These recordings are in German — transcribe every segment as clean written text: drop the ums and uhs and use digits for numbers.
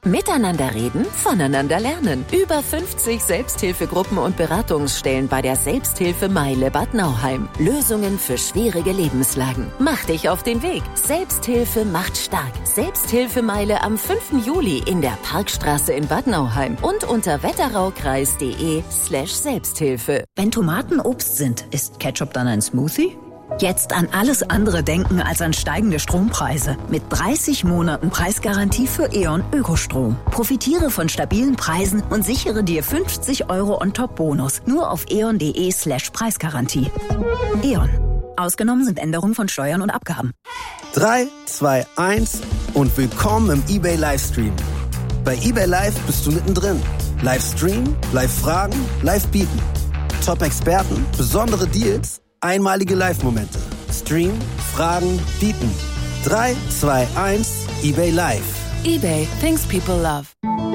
Miteinander reden, voneinander lernen. Über 50 Selbsthilfegruppen und Beratungsstellen bei der Selbsthilfemeile Bad Nauheim. Lösungen für schwierige Lebenslagen. Mach dich auf den Weg. Selbsthilfe macht stark. Selbsthilfemeile am 5. Juli in der Parkstraße in Bad Nauheim und unter wetteraukreis.de/Selbsthilfe. Wenn Tomaten Obst sind, ist Ketchup dann ein Smoothie? Jetzt an alles andere denken als an steigende Strompreise. Mit 30 Monaten Preisgarantie für E.ON Ökostrom. Profitiere von stabilen Preisen und sichere dir 50 € on top Bonus. Nur auf eon.de/Preisgarantie. E.ON. Ausgenommen sind Änderungen von Steuern und Abgaben. 3, 2, 1 und willkommen im eBay Livestream. Bei eBay Live bist du mittendrin. Livestream, Live-Fragen, Live-Bieten. Top-Experten, besondere Deals, einmalige Live-Momente. Stream, Fragen, Bieten. 3, 2, 1, eBay Live. eBay, things people love.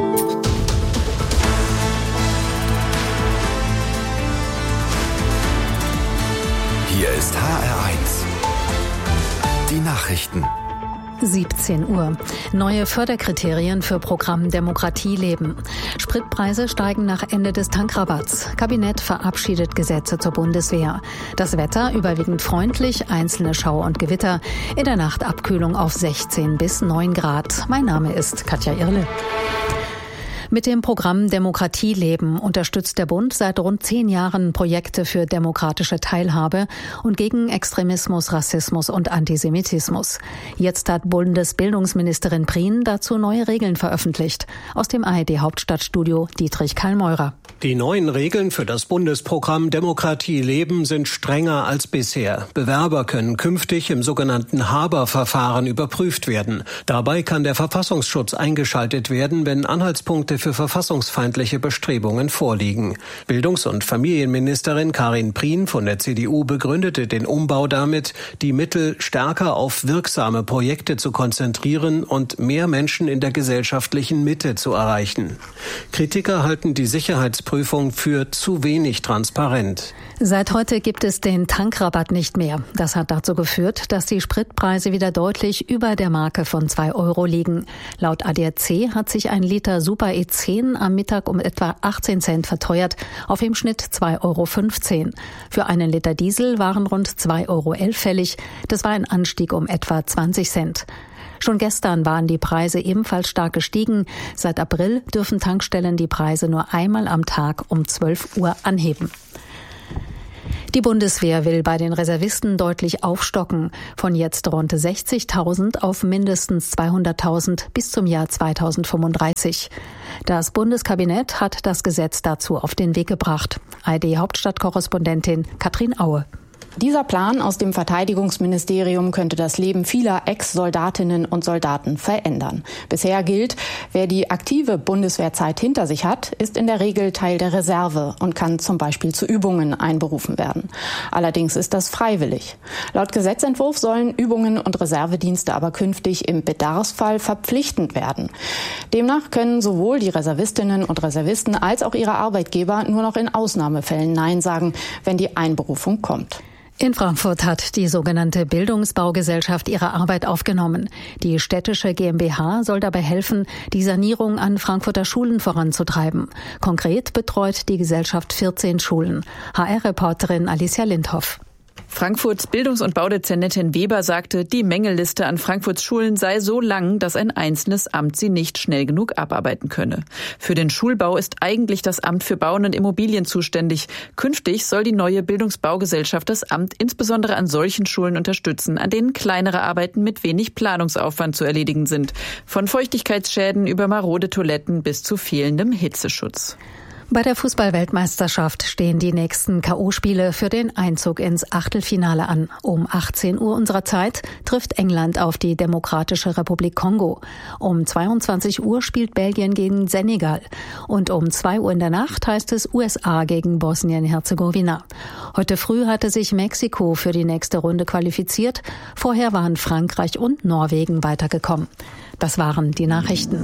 Hier ist HR1. Die Nachrichten. 17 Uhr. Neue Förderkriterien für Programm Demokratie leben. Spritpreise steigen nach Ende des Tankrabatts. Kabinett verabschiedet Gesetze zur Bundeswehr. Das Wetter überwiegend freundlich, einzelne Schauer und Gewitter. In der Nacht Abkühlung auf 16 bis 9 Grad. Mein Name ist Katja Irle. Mit dem Programm Demokratie leben unterstützt der Bund seit rund 10 Jahren Projekte für demokratische Teilhabe und gegen Extremismus, Rassismus und Antisemitismus. Jetzt hat Bundesbildungsministerin Prien dazu neue Regeln veröffentlicht. Aus dem ARD-Hauptstadtstudio Dietrich Karl-Meurer. Die neuen Regeln für das Bundesprogramm Demokratie leben sind strenger als bisher. Bewerber können künftig im sogenannten Haber-Verfahren überprüft werden. Dabei kann der Verfassungsschutz eingeschaltet werden, wenn Anhaltspunkte für verfassungsfeindliche Bestrebungen vorliegen. Bildungs- und Familienministerin Karin Prien von der CDU begründete den Umbau damit, die Mittel stärker auf wirksame Projekte zu konzentrieren und mehr Menschen in der gesellschaftlichen Mitte zu erreichen. Kritiker halten die Sicherheitsprüfung für zu wenig transparent. Seit heute gibt es den Tankrabatt nicht mehr. Das hat dazu geführt, dass die Spritpreise wieder deutlich über der Marke von 2 € liegen. Laut ADAC hat sich ein Liter Super E10 am Mittag um etwa 18 Cent verteuert, auf im Schnitt 2,15 €. Für einen Liter Diesel waren rund 2,11 € fällig. Das war ein Anstieg um etwa 20 Cent. Schon gestern waren die Preise ebenfalls stark gestiegen. Seit April dürfen Tankstellen die Preise nur einmal am Tag um 12 Uhr anheben. Die Bundeswehr will bei den Reservisten deutlich aufstocken, von jetzt rund 60.000 auf mindestens 200.000 bis zum Jahr 2035. Das Bundeskabinett hat das Gesetz dazu auf den Weg gebracht. ARD-Hauptstadtkorrespondentin Katrin Aue. Dieser Plan aus dem Verteidigungsministerium könnte das Leben vieler Ex-Soldatinnen und Soldaten verändern. Bisher gilt, wer die aktive Bundeswehrzeit hinter sich hat, ist in der Regel Teil der Reserve und kann zum Beispiel zu Übungen einberufen werden. Allerdings ist das freiwillig. Laut Gesetzentwurf sollen Übungen und Reservedienste aber künftig im Bedarfsfall verpflichtend werden. Demnach können sowohl die Reservistinnen und Reservisten als auch ihre Arbeitgeber nur noch in Ausnahmefällen Nein sagen, wenn die Einberufung kommt. In Frankfurt hat die sogenannte Bildungsbaugesellschaft ihre Arbeit aufgenommen. Die städtische GmbH soll dabei helfen, die Sanierung an Frankfurter Schulen voranzutreiben. Konkret betreut die Gesellschaft 14 Schulen. HR-Reporterin Alicia Lindhoff. Frankfurts Bildungs- und Baudezernentin Weber sagte, die Mängelliste an Frankfurts Schulen sei so lang, dass ein einzelnes Amt sie nicht schnell genug abarbeiten könne. Für den Schulbau ist eigentlich das Amt für Bauen und Immobilien zuständig. Künftig soll die neue Bildungsbaugesellschaft das Amt insbesondere an solchen Schulen unterstützen, an denen kleinere Arbeiten mit wenig Planungsaufwand zu erledigen sind. Von Feuchtigkeitsschäden über marode Toiletten bis zu fehlendem Hitzeschutz. Bei der Fußball-Weltmeisterschaft stehen die nächsten K.O.-Spiele für den Einzug ins Achtelfinale an. Um 18 Uhr unserer Zeit trifft England auf die Demokratische Republik Kongo. Um 22 Uhr spielt Belgien gegen Senegal. Und um 2 Uhr in der Nacht heißt es USA gegen Bosnien-Herzegowina. Heute früh hatte sich Mexiko für die nächste Runde qualifiziert. Vorher waren Frankreich und Norwegen weitergekommen. Das waren die Nachrichten.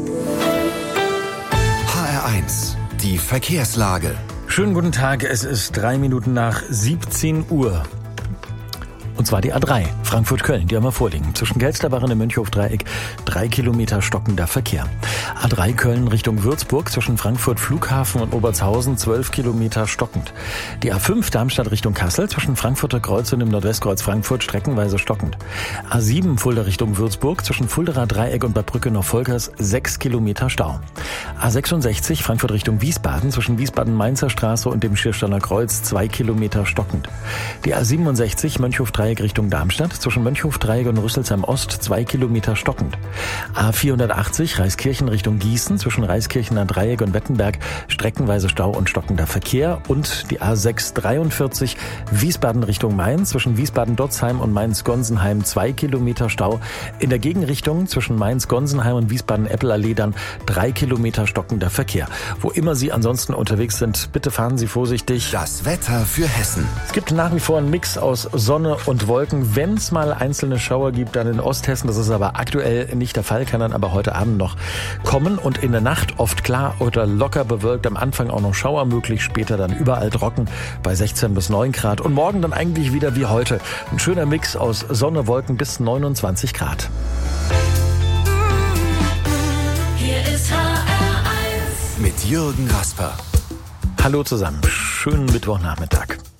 HR1. Die Verkehrslage. Schönen guten Tag, es ist 3 Minuten nach 17 Uhr. Und zwar die A3. Frankfurt-Köln, die haben wir vorliegen. Zwischen Gelsterbarren im Mönchhof-Dreieck 3 Kilometer stockender Verkehr. A3 Köln Richtung Würzburg zwischen Frankfurt Flughafen und Obertshausen 12 Kilometer stockend. Die A5 Darmstadt Richtung Kassel zwischen Frankfurter Kreuz und dem Nordwestkreuz Frankfurt streckenweise stockend. A7 Fulda Richtung Würzburg zwischen Fulderer Dreieck und Bad Brücke-Nordvolkers 6 Kilometer Stau. A66 Frankfurt Richtung Wiesbaden zwischen Wiesbaden-Mainzer Straße und dem Schiersteiner Kreuz 2 Kilometer stockend. Die A67 Mönchhof-Dreieck Richtung Darmstadt zwischen Mönchhof-Dreieck und Rüsselsheim Ost 2 Kilometer stockend. A480 Reiskirchen Richtung Gießen zwischen Reiskirchener Dreieck und Wettenberg streckenweise Stau und stockender Verkehr. Und die A643 Wiesbaden Richtung Mainz zwischen Wiesbaden-Dotzheim und Mainz-Gonsenheim 2 Kilometer Stau. In der Gegenrichtung zwischen Mainz-Gonsenheim und Wiesbaden-Eppelallee dann 3 Kilometer stockender Verkehr. Wo immer Sie ansonsten unterwegs sind, bitte fahren Sie vorsichtig. Das Wetter für Hessen. Es gibt nach wie vor einen Mix aus Sonne und Wolken. Wenn es mal einzelne Schauer gibt, dann in Osthessen. Das ist aber aktuell nicht der Fall, kann dann aber heute Abend noch kommen. Und in der Nacht oft klar oder locker bewölkt. Am Anfang auch noch Schauer möglich, später dann überall trocken bei 16 bis 9 Grad. Und morgen dann eigentlich wieder wie heute. Ein schöner Mix aus Sonne, Wolken bis 29 Grad. Hier ist HR1 mit Jürgen Rasper. Hallo zusammen, schönen Mittwochnachmittag.